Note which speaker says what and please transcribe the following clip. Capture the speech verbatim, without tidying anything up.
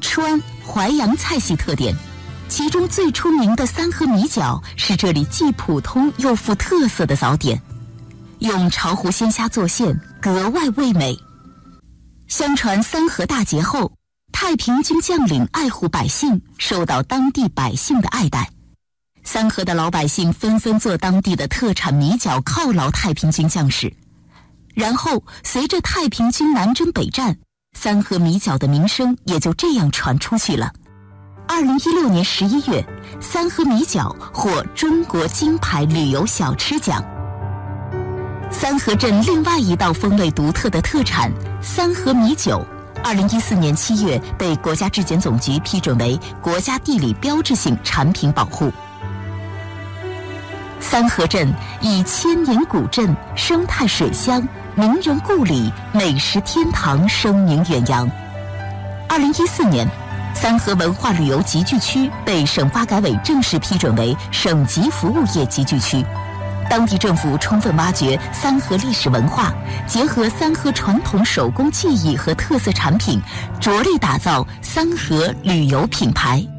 Speaker 1: 川、淮扬菜系特点，其中最出名的三合米饺是这里既普通又富特色的早点，用巢湖鲜虾做馅，格外味美。相传三合大捷后，太平军将领爱护百姓，受到当地百姓的爱戴。三合的老百姓纷纷做当地的特产米饺犒劳太平军将士。然后随着太平军南征北战，三合米饺的名声也就这样传出去了。二零一六年十一月，三合米饺获中国金牌旅游小吃奖。三合镇另外一道风味独特的特产三合米酒，二零一四年七月被国家质检总局批准为国家地理标志性产品保护。三合镇以千年古镇、生态水乡、名人故里、美食天堂声名远扬。二零一四年，三合文化旅游集聚区被省发改委正式批准为省级服务业集聚区。当地政府充分挖掘三合历史文化，结合三合传统手工技艺和特色产品，着力打造三合旅游品牌。